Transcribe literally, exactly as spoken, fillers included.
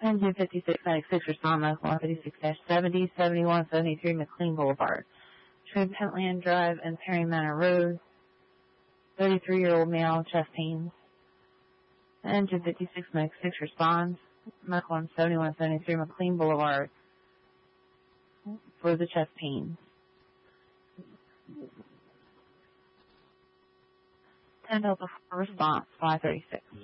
Engine fifty-six ninety-six, respond Medical one fifty-six seventy, seventy-one seventy-three McLean Boulevard. Train Pentland Drive and Perry Manor Road. thirty-three-year-old male, chest pains. Engine fifty-six ninety-six, responds. Medical one seventy-one seventy-three McLean Boulevard for the chest pains. ten Delta four response, five thirty-six.